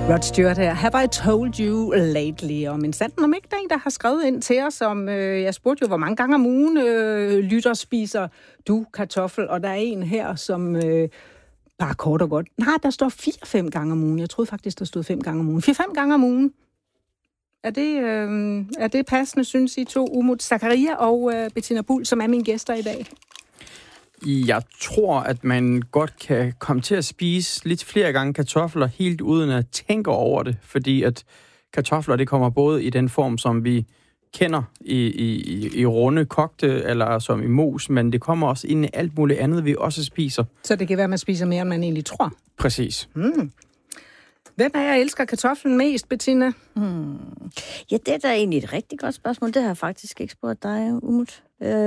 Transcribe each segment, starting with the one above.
Rod Stewart her. Have I told you lately? Om en sanden om ikke, der er en, der har skrevet ind til os, om jeg spurgte jo, hvor mange gange om ugen lytter spiser du kartoffel, og der er en her, som bare kort og godt. Nej, der står 4-5 gange om ugen. Jeg troede faktisk, der stod 5 gange om ugen. 4-5 gange om ugen. Er det passende, synes I to? Umut Zakaria og Bettina Buhl, som er mine gæster i dag. Jeg tror, at man godt kan komme til at spise lidt flere gange kartofler, helt uden at tænke over det, fordi at kartofler, det kommer både i den form, som vi kender i runde kogte, eller som i mos, men det kommer også ind i alt muligt andet, vi også spiser. Så det kan være, at man spiser mere, end man egentlig tror? Præcis. Hvem af jer elsker kartoflen mest, Bettina? Ja, det er da egentlig et rigtig godt spørgsmål. Det har jeg faktisk ikke spurgt dig, Umut.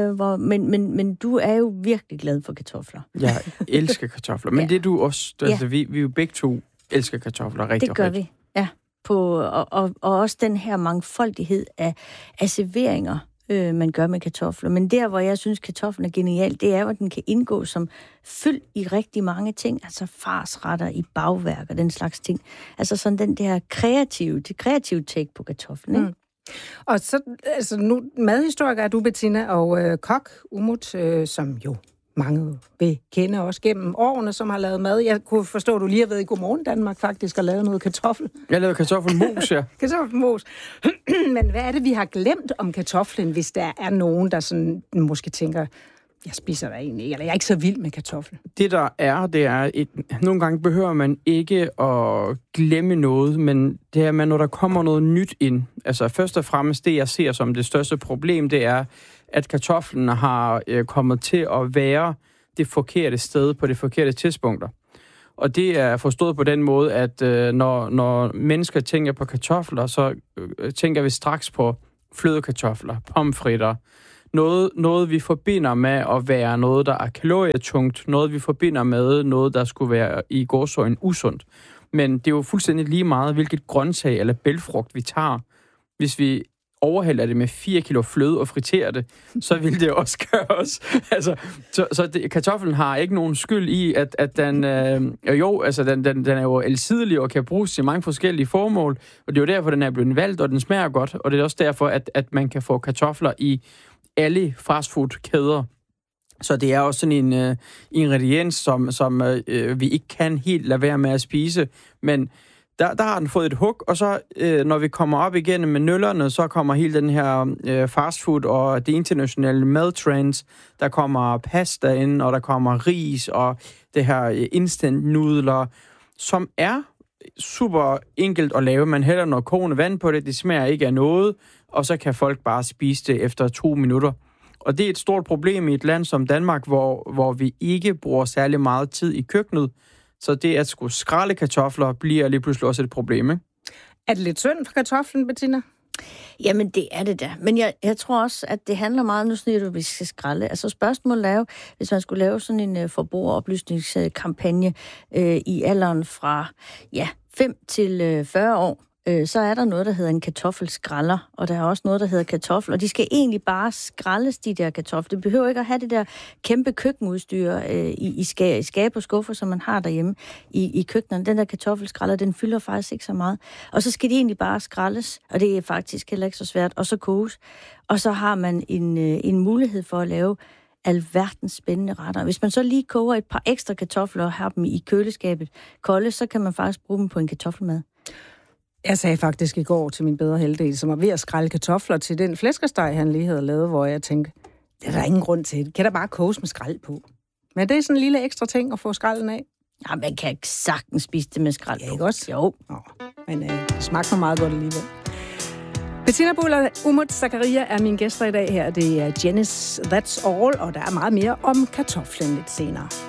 Men du er jo virkelig glad for kartofler. Jeg elsker kartofler, men det er du også. Altså, vi jo begge to elsker kartofler rigtig. Det gør vi, ja. Og også den her mangfoldighed af serveringer, man gør med kartofler. Men der, hvor jeg synes, kartoflen er genial, det er, at den kan indgå som fyld i rigtig mange ting. Altså farsretter i bagværk og den slags ting. Altså sådan den der kreative take på kartoflen, ikke? Og så, altså nu, madhistoriker er du, Bettina, og kok, Umut, som jo mange vil kende også gennem årene, som har lavet mad. Jeg kunne forstå, at du lige har været i Godmorgen Danmark faktisk og lavet noget kartoffel. Jeg lavede kartoffelmos, ja. Kartoffelmos. Men hvad er det, vi har glemt om kartoflen, hvis der er nogen, der sådan måske tænker, jeg spiser der egentlig ikke, eller jeg er ikke så vild med kartoffel? Det er, nogle gange behøver man ikke at glemme noget, men det er, når der kommer noget nyt ind. Altså først og fremmest, det jeg ser som det største problem, det er, at kartoflen har kommet til at være det forkerte sted på det forkerte tidspunkter. Og det er forstået på den måde, at når mennesker tænker på kartofler, så tænker vi straks på flødekartofler, pomfritter, noget vi forbinder med at være noget, der er kalorietungt, noget vi forbinder med noget, der skulle være i gåseøjne usundt. Men det er jo fuldstændig lige meget, hvilket grøntsag eller bælgfrugt vi tager. Hvis vi overhælder det med 4 kilo fløde og friterer det, så vil det også gøre os. Altså, kartoflen har ikke nogen skyld i, at den, den er jo alsidig og kan bruges til mange forskellige formål, og det er jo derfor, den er blevet valgt, og den smager godt, og det er også derfor, at man kan få kartofler i alle fastfood-kæder. Så det er også sådan en ingrediens, som vi ikke kan helt lade være med at spise, men der har den fået et hug, og så når vi kommer op igennem med nøllerne, så kommer hele den her fastfood og det internationale madtrends. Der kommer pasta ind, og der kommer ris og det her instant nudler, som er super enkelt at lave. Man hælder noget kogende vand på det, det smager ikke af noget, og så kan folk bare spise det efter 2 minutter. Og det er et stort problem i et land som Danmark, hvor vi ikke bruger særlig meget tid i køkkenet. Så det at skulle skrælle kartofler bliver lige pludselig også et problem, ikke? Er det lidt synd for kartoflen, Bettina? Jamen, det er det da. Men jeg tror også, at det handler meget, nu siger du, at vi skal skrælle. Altså spørgsmålet er jo, hvis man skulle lave sådan en forbrugeroplysningskampagne i alderen fra 5 til 40 år, så er der noget, der hedder en kartoffelskralder, og der er også noget, der hedder kartofler. Og de skal egentlig bare skraldes, de der kartofler. Det behøver ikke at have det der kæmpe køkkenudstyr i skab og skuffer, som man har derhjemme i køkkenerne. Den der kartoffelskralder, den fylder faktisk ikke så meget. Og så skal de egentlig bare skraldes, og det er faktisk heller ikke så svært, og så koges. Og så har man en mulighed for at lave alverdens spændende retter. Hvis man så lige koger et par ekstra kartofler og har dem i køleskabet kolde, så kan man faktisk bruge dem på en kartoffelmad. Jeg sagde faktisk i går til min bedre halvdel, som var ved at skrælle kartofler til den flæskesteg, han lige havde lavet, hvor jeg tænkte, det er der ingen grund til. Det kan der bare koges med skrald på. Men det er sådan en lille ekstra ting at få skralden af. Ja, man kan ikke sagtens spise det med skrald på. Ja, ikke også? Jo. Men det smagte mig meget godt alligevel. Bettina Buhl og Umut Zakaria er mine gæster i dag her. Det er Jenny's That's All, og der er meget mere om kartoflen lidt senere.